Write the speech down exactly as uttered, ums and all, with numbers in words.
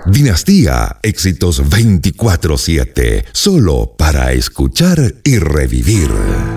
Dinastía, éxitos veinticuatro siete, solo para escuchar y revivir.